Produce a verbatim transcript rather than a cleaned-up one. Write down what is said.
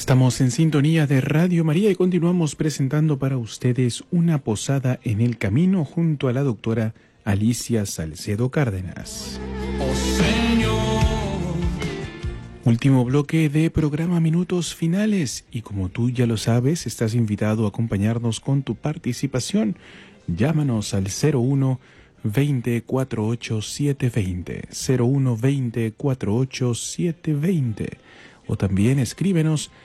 Estamos en sintonía de Radio María y continuamos presentando para ustedes Una posada en el camino junto a la doctora Alicia Salcedo Cárdenas. Oh Señor. Último bloque de programa, minutos finales, y como tú ya lo sabes, estás invitado a acompañarnos con tu participación. Llámanos al cero uno veinte cuarenta y ocho setecientos veinte, cero uno veinte cuarenta y ocho setecientos veinte, o también escríbenos